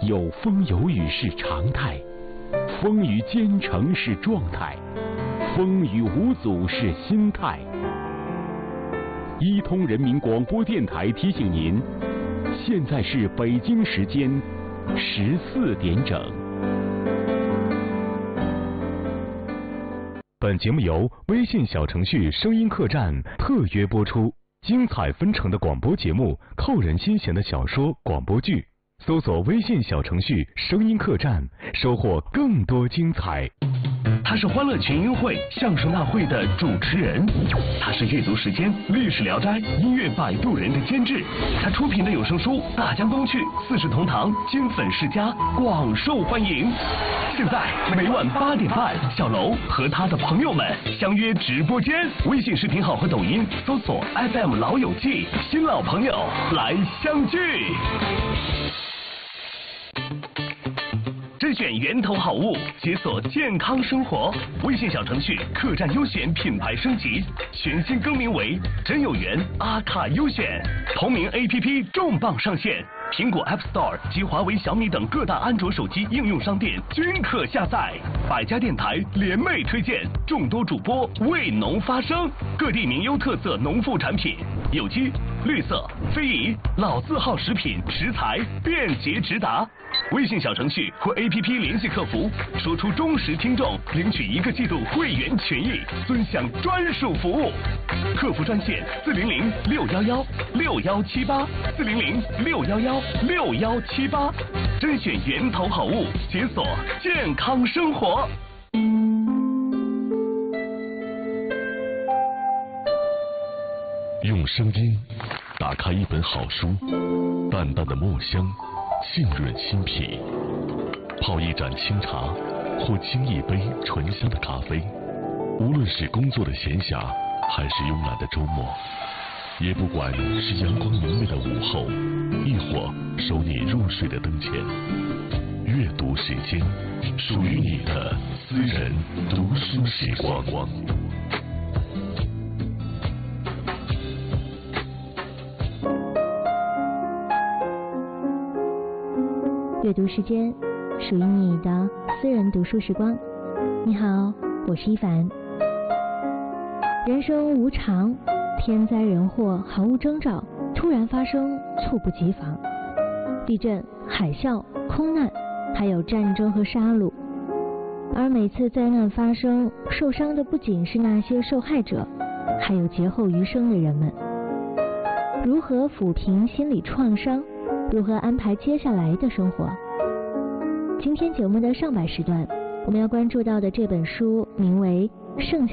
有风有雨是常态，风雨兼程是状态，风雨无阻是心态。一通人民广播电台提醒您，现在是北京时间14点整。本节目由微信小程序声音客栈特约播出，精彩纷呈的广播节目，扣人心弦的小说、广播剧，搜索微信小程序声音客栈，收获更多精彩。 他是欢乐群英会相声大会的主持人，他是阅读时间历史聊斋音乐摆渡人的监制，他出品的有声书《大江东去》《四世同堂》金粉世家广受欢迎。现在每晚8点半，小楼和他的朋友们相约直播间，微信视频号和抖音搜索 FM 老友记，新老朋友来相聚。甄选源头好物，解锁健康生活。微信小程序客栈优选品牌升级，全新更名为真有缘阿卡优选。同名 APP 重磅上线，苹果 App Store 及华为、小米等各大安卓手机应用商店均可下载。百家电台联袂推荐，众多主播为农发声，各地名优特色农副产品，有机、绿色、非遗、老字号食品食材便捷直达。微信小程序或 APP 联系客服，说出忠实听众领取1个季度会员权益，尊享专属服务。客服专线400-611611-6178，400-611611-6178，甄选源头好物，解锁健康生活。 用声音打开一本好书，淡淡的墨香浸润心脾，泡一盏清茶或沏一杯醇香的咖啡，无论是工作的闲暇还是慵懒的周末，也不管是阳光明媚的午后，亦或守你入睡的灯前，阅读时间，属于你的私人读书时光。 阅读时间，属于你的私人读书时光。你好，我是一凡。人生无常，天灾人祸毫无征兆，突然发生，猝不及防。地震、海啸、空难，还有战争和杀戮。而每次灾难发生，受伤的不仅是那些受害者，还有劫后余生的人们。如何抚平心理创伤？如何安排接下来的生活？今天节目的上半时段，我们要关注到的这本书名为《剩下